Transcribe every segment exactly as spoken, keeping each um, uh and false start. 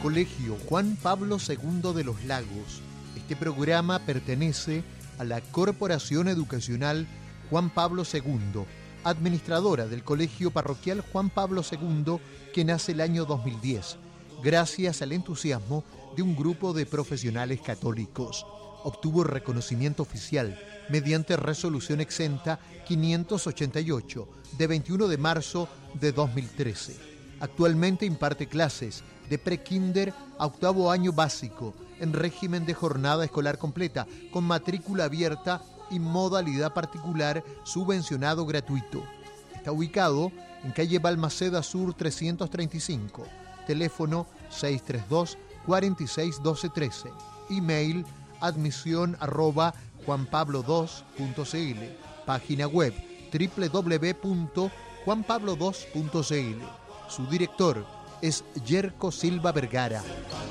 Colegio Juan Pablo segundo de Los Lagos. Este programa pertenece a la Corporación Educacional Juan Pablo segundo, administradora del Colegio Parroquial Juan Pablo segundo, que nace el año dos mil diez, gracias al entusiasmo de un grupo de profesionales católicos. Obtuvo reconocimiento oficial mediante resolución exenta quinientos ochenta y ocho de veintiuno de marzo de dos mil trece. Actualmente imparte clases de prekinder a octavo año básico en régimen de jornada escolar completa con matrícula abierta y modalidad particular subvencionado gratuito. Está ubicado en calle Balmaceda Sur trescientos treinta y cinco, teléfono seis tres dos, cuatro seis uno dos uno tres, email admisión arroba juan pablo dos punto c l, página web doble u doble u doble u punto juan pablo dos punto c l. Su director es Yerko Silva Vergara.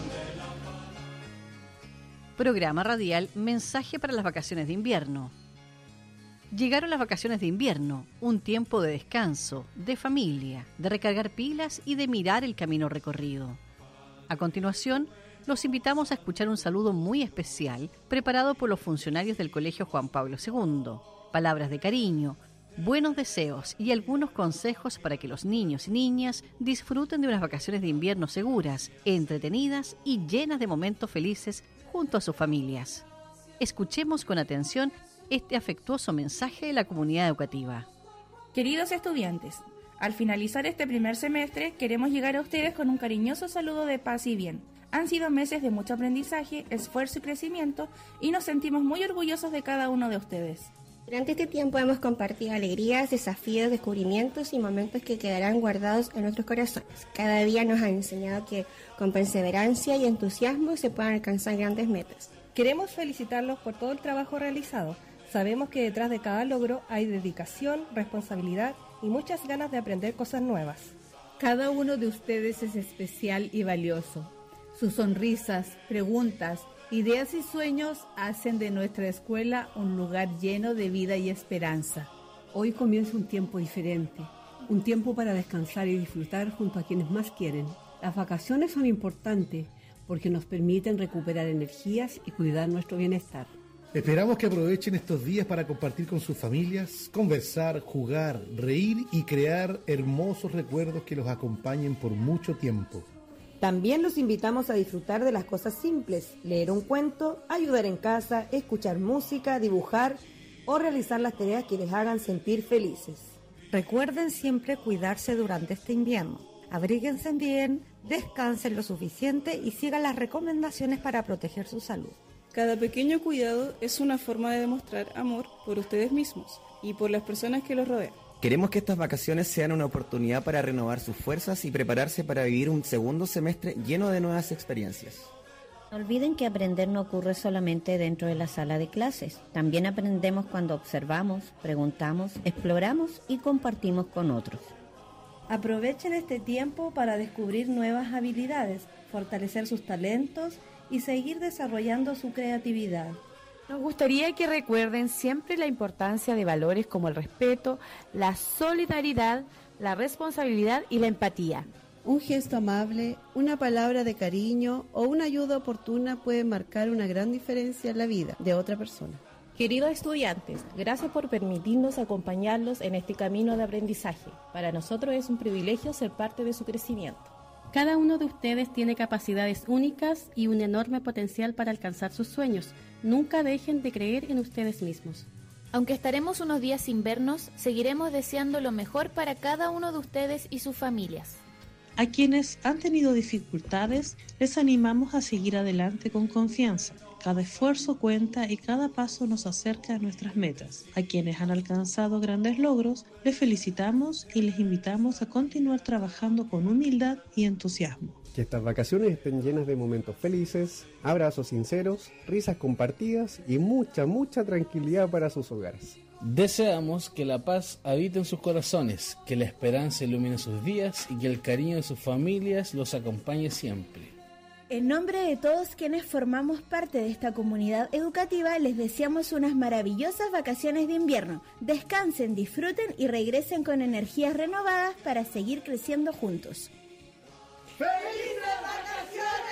Programa radial Mensaje para las vacaciones de invierno. Llegaron las vacaciones de invierno, un tiempo de descanso, de familia, de recargar pilas y de mirar el camino recorrido. A continuación, los invitamos a escuchar un saludo muy especial preparado por los funcionarios del Colegio Juan Pablo segundo. Palabras de cariño, buenos deseos y algunos consejos para que los niños y niñas disfruten de unas vacaciones de invierno seguras, entretenidas y llenas de momentos felices junto a sus familias. Escuchemos con atención este afectuoso mensaje de la comunidad educativa. Queridos estudiantes, al finalizar este primer semestre queremos llegar a ustedes con un cariñoso saludo de paz y bien. Han sido meses de mucho aprendizaje, esfuerzo y crecimiento y nos sentimos muy orgullosos de cada uno de ustedes. Durante este tiempo hemos compartido alegrías, desafíos, descubrimientos y momentos que quedarán guardados en nuestros corazones. Cada día nos ha enseñado que con perseverancia y entusiasmo se pueden alcanzar grandes metas. Queremos felicitarlos por todo el trabajo realizado. Sabemos que detrás de cada logro hay dedicación, responsabilidad y muchas ganas de aprender cosas nuevas. Cada uno de ustedes es especial y valioso. Sus sonrisas, preguntas, ideas y sueños hacen de nuestra escuela un lugar lleno de vida y esperanza. Hoy comienza un tiempo diferente, un tiempo para descansar y disfrutar junto a quienes más quieren. Las vacaciones son importantes porque nos permiten recuperar energías y cuidar nuestro bienestar. Esperamos que aprovechen estos días para compartir con sus familias, conversar, jugar, reír y crear hermosos recuerdos que los acompañen por mucho tiempo. También los invitamos a disfrutar de las cosas simples, leer un cuento, ayudar en casa, escuchar música, dibujar o realizar las tareas que les hagan sentir felices. Recuerden siempre cuidarse durante este invierno. Abríguense bien, descansen lo suficiente y sigan las recomendaciones para proteger su salud. Cada pequeño cuidado es una forma de demostrar amor por ustedes mismos y por las personas que los rodean. Queremos que estas vacaciones sean una oportunidad para renovar sus fuerzas y prepararse para vivir un segundo semestre lleno de nuevas experiencias. No olviden que aprender no ocurre solamente dentro de la sala de clases. También aprendemos cuando observamos, preguntamos, exploramos y compartimos con otros. Aprovechen este tiempo para descubrir nuevas habilidades, fortalecer sus talentos y seguir desarrollando su creatividad. Nos gustaría que recuerden siempre la importancia de valores como el respeto, la solidaridad, la responsabilidad y la empatía. Un gesto amable, una palabra de cariño o una ayuda oportuna puede marcar una gran diferencia en la vida de otra persona. Queridos estudiantes, gracias por permitirnos acompañarlos en este camino de aprendizaje. Para nosotros es un privilegio ser parte de su crecimiento. Cada uno de ustedes tiene capacidades únicas y un enorme potencial para alcanzar sus sueños. Nunca dejen de creer en ustedes mismos. Aunque estaremos unos días sin vernos, seguiremos deseando lo mejor para cada uno de ustedes y sus familias. A quienes han tenido dificultades, les animamos a seguir adelante con confianza. Cada esfuerzo cuenta y cada paso nos acerca a nuestras metas. A quienes han alcanzado grandes logros, les felicitamos y les invitamos a continuar trabajando con humildad y entusiasmo. Que estas vacaciones estén llenas de momentos felices, abrazos sinceros, risas compartidas y mucha, mucha tranquilidad para sus hogares. Deseamos que la paz habite en sus corazones, que la esperanza ilumine sus días y que el cariño de sus familias los acompañe siempre. En nombre de todos quienes formamos parte de esta comunidad educativa, les deseamos unas maravillosas vacaciones de invierno. Descansen, disfruten y regresen con energías renovadas para seguir creciendo juntos. ¡Felices vacaciones!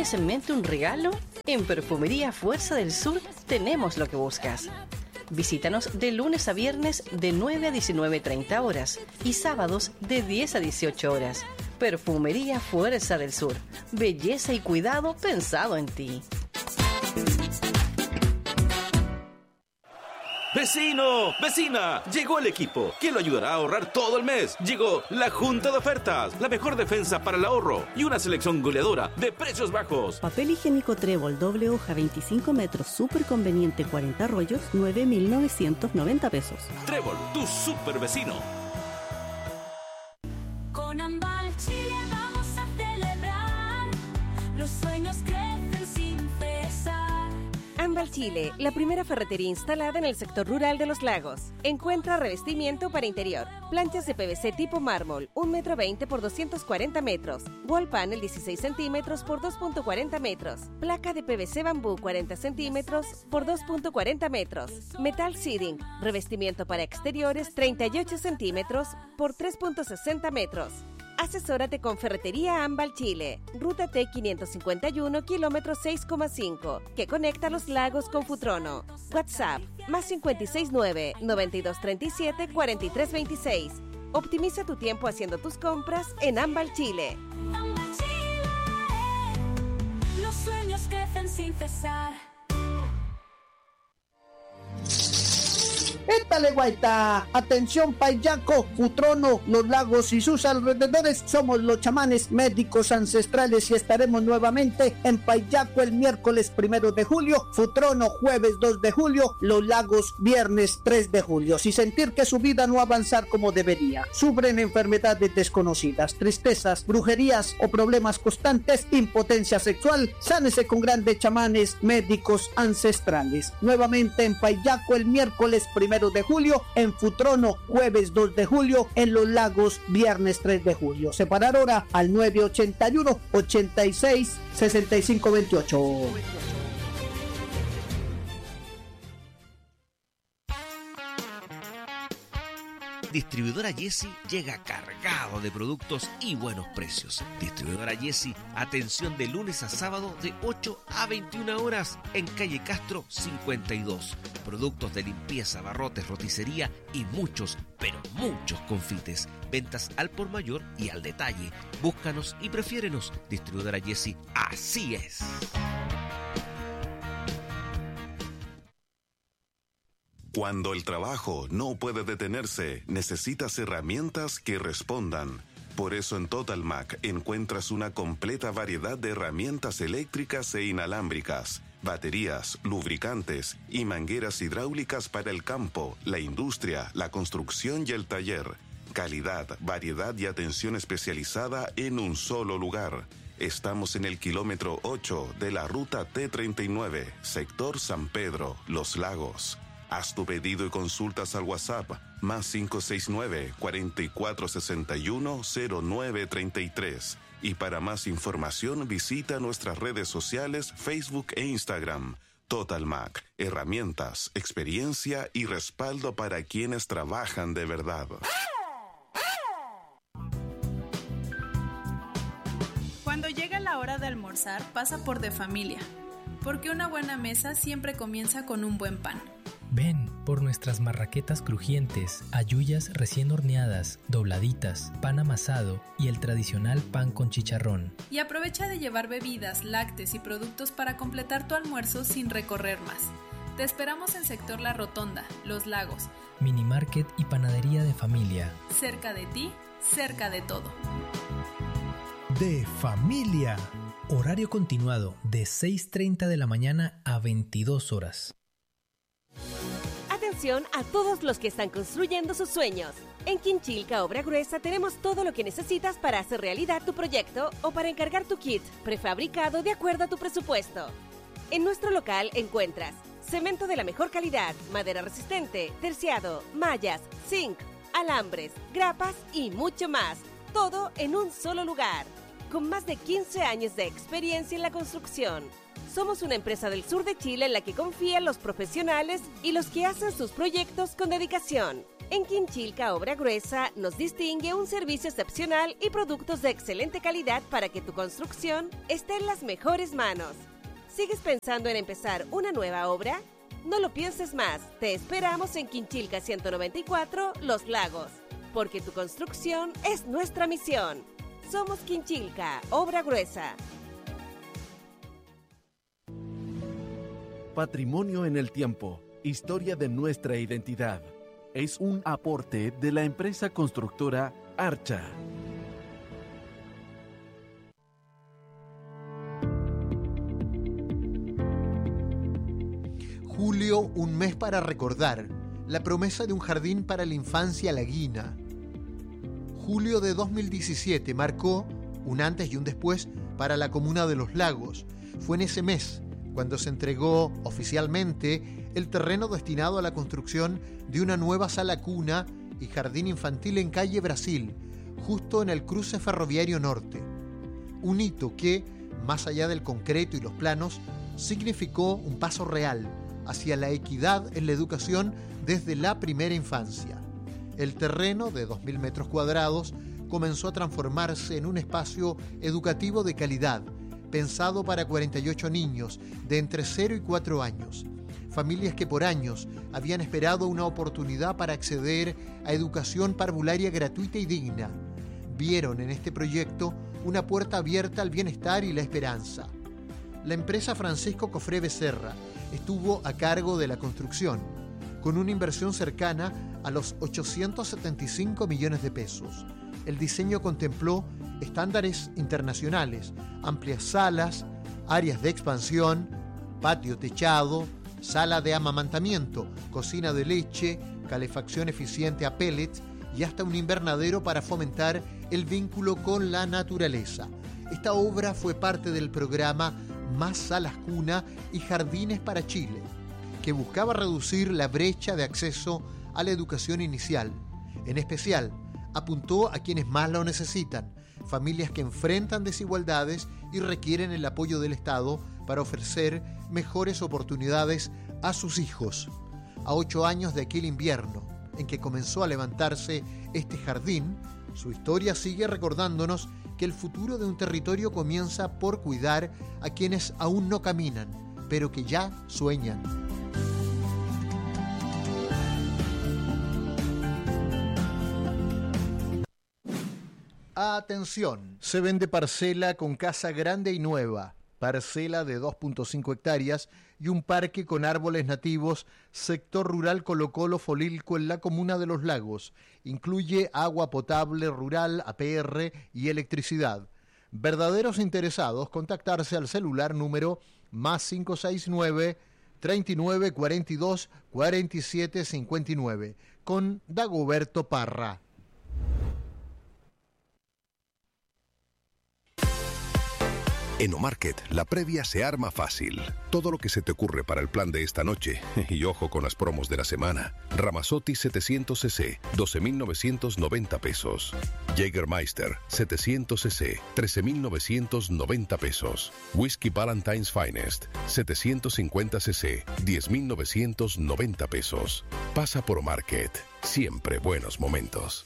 ¿Tienes en mente un regalo? En Perfumería Fuerza del Sur tenemos lo que buscas. Visítanos de lunes a viernes de nueve a diecinueve treinta horas y sábados de diez a dieciocho horas. Perfumería Fuerza del Sur. Belleza y cuidado pensado en ti. ¡Vecino! ¡Vecina! Llegó el equipo que lo ayudará a ahorrar todo el mes. Llegó la Junta de Ofertas, la mejor defensa para el ahorro y una selección goleadora de precios bajos. Papel higiénico Trébol doble hoja veinticinco metros, súper conveniente, cuarenta rollos, nueve mil novecientos noventa pesos. Trébol, tu super vecino. Con Ambal Chile vamos a celebrar, los sueños crecen sin cesar. Ambal Chile, la primera ferretería instalada en el sector rural de Los Lagos. Encuentra revestimiento para interior, planchas de P V C tipo mármol, un metro veinte por doscientos cuarenta metros, wall panel dieciséis centímetros por dos punto cuarenta metros, placa de P V C bambú cuarenta centímetros por dos punto cuarenta metros, metal seating, revestimiento para exteriores treinta y ocho centímetros por tres punto sesenta metros. Asesórate con Ferretería Ambal Chile, Ruta T quinientos cincuenta y uno, kilómetro seis coma cinco, que conecta Los Lagos con Futrono. WhatsApp, más cinco seis nueve, noventa y dos treinta y siete, cuarenta y tres veintiséis. Optimiza tu tiempo haciendo tus compras en Ambal Chile. Ambal Chile, los sueños crecen sin cesar. ¡Étale, guaita! Atención, Payaco, Futrono, Los Lagos y sus alrededores. Somos los chamanes médicos ancestrales y estaremos nuevamente en Payaco el miércoles primero de julio, Futrono jueves dos de julio, Los Lagos viernes tres de julio. Si sentir que su vida no avanzar como debería, sufren enfermedades desconocidas, tristezas, brujerías o problemas constantes, impotencia sexual, sánese con grandes chamanes médicos ancestrales. Nuevamente en Payaco el miércoles primero de julio, en Futrono jueves dos de julio, en Los Lagos viernes tres de julio. Separar hora al nueve ochenta y uno, ochenta y seis, sesenta y cinco veintiocho. Distribuidora Jessy llega cargado de productos y buenos precios. Distribuidora Jessy, atención de lunes a sábado de ocho a veintiuna horas en calle Castro cincuenta y dos. Productos de limpieza, barrotes, roticería y muchos, pero muchos confites. Ventas al por mayor y al detalle. Búscanos y prefiérenos. Distribuidora Jessy, así es. Cuando el trabajo no puede detenerse, necesitas herramientas que respondan. Por eso en Total Mac encuentras una completa variedad de herramientas eléctricas e inalámbricas, baterías, lubricantes y mangueras hidráulicas para el campo, la industria, la construcción y el taller. Calidad, variedad y atención especializada en un solo lugar. Estamos en el kilómetro ocho de la ruta T treinta y nueve, sector San Pedro, Los Lagos. Haz tu pedido y consultas al WhatsApp más cinco seis nueve, cuarenta y cuatro sesenta y uno, cero nueve treinta y tres. Y para más información visita nuestras redes sociales Facebook e Instagram. Total Mac, herramientas, experiencia y respaldo para quienes trabajan de verdad. Cuando llega la hora de almorzar, pasa por De Familia, porque una buena mesa siempre comienza con un buen pan. Ven por nuestras marraquetas crujientes, halluyas recién horneadas, dobladitas, pan amasado y el tradicional pan con chicharrón. Y aprovecha de llevar bebidas, lácteos y productos para completar tu almuerzo sin recorrer más. Te esperamos en Sector La Rotonda, Los Lagos. Mini Market y panadería de familia. Cerca de ti, cerca de todo. De Familia. Horario continuado de seis treinta de la mañana a veintidós horas. Atención a todos los que están construyendo sus sueños. En Quinchilca Obra Gruesa tenemos todo lo que necesitas para hacer realidad tu proyecto o para encargar tu kit prefabricado de acuerdo a tu presupuesto. En nuestro local encuentras cemento de la mejor calidad, madera resistente, terciado, mallas, zinc, alambres, grapas y mucho más. Todo en un solo lugar. Con más de quince años de experiencia en la construcción. Somos una empresa del sur de Chile en la que confían los profesionales y los que hacen sus proyectos con dedicación. En Quinchilca Obra Gruesa nos distingue un servicio excepcional y productos de excelente calidad para que tu construcción esté en las mejores manos. ¿Sigues pensando en empezar una nueva obra? No lo pienses más, te esperamos en Quinchilca ciento noventa y cuatro, Los Lagos, porque tu construcción es nuestra misión. Somos Quinchilca Obra Gruesa. Patrimonio en el tiempo, historia de nuestra identidad. Es un aporte de la empresa constructora Archa. Julio, un mes para recordar. La promesa de un jardín para la infancia laguina. Julio de dos mil diecisiete marcó un antes y un después para la comuna de Los Lagos. Fue en ese mes cuando se entregó oficialmente el terreno destinado a la construcción de una nueva sala cuna y jardín infantil en calle Brasil, justo en el cruce ferroviario norte. Un hito que, más allá del concreto y los planos, significó un paso real hacia la equidad en la educación desde la primera infancia. El terreno, de dos mil metros cuadrados, comenzó a transformarse en un espacio educativo de calidad, pensado para cuarenta y ocho niños de entre cero y cuatro años. Familias que por años habían esperado una oportunidad para acceder a educación parvularia gratuita y digna, vieron en este proyecto una puerta abierta al bienestar y la esperanza. La empresa Francisco Cofré Becerra estuvo a cargo de la construcción, con una inversión cercana a los ochocientos setenta y cinco millones de pesos. El diseño contempló estándares internacionales, amplias salas, áreas de expansión, patio techado, sala de amamantamiento, cocina de leche, calefacción eficiente a pellets y hasta un invernadero para fomentar el vínculo con la naturaleza. Esta obra fue parte del programa Más Salas Cuna y Jardines para Chile, que buscaba reducir la brecha de acceso a la educación inicial. En especial, apuntó a quienes más lo necesitan, familias que enfrentan desigualdades y requieren el apoyo del Estado para ofrecer mejores oportunidades a sus hijos. A ocho años de aquel invierno en que comenzó a levantarse este jardín, su historia sigue recordándonos que el futuro de un territorio comienza por cuidar a quienes aún no caminan, pero que ya sueñan. Atención, se vende parcela con casa grande y nueva, parcela de dos punto cinco hectáreas y un parque con árboles nativos, sector rural Colo Colo Folilco en la comuna de Los Lagos. Incluye agua potable rural, A P R y electricidad. Verdaderos interesados, contactarse al celular número más cinco seis nueve, treinta y nueve cuarenta y dos cuarenta y siete cincuenta y nueve con Dagoberto Parra. En Omarket, la previa se arma fácil. Todo lo que se te ocurre para el plan de esta noche. Y ojo con las promos de la semana. Ramazotti setecientos cc, doce mil novecientos noventa pesos. Jägermeister setecientos cc, trece mil novecientos noventa pesos. Whisky Valentine's Finest setecientos cincuenta cc, diez mil novecientos noventa pesos. Pasa por Omarket. Siempre buenos momentos.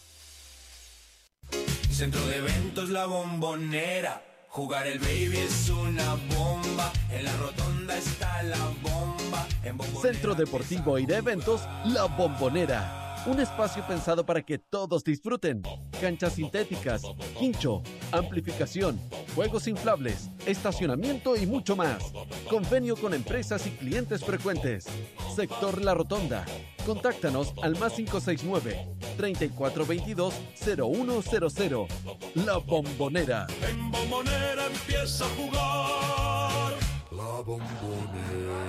Centro de Eventos La Bombonera. Jugar el baby es una bomba, en la rotonda está la bomba. En Centro Deportivo y de Eventos La Bombonera. Un espacio pensado para que todos disfruten. Canchas sintéticas, quincho, amplificación, juegos inflables, estacionamiento y mucho más. Convenio con empresas y clientes frecuentes. Sector La Rotonda. Contáctanos al más cinco seis nueve, treinta y cuatro veintidós, cero uno cero cero. La Bombonera. En Bombonera empieza a jugar La Bombonera.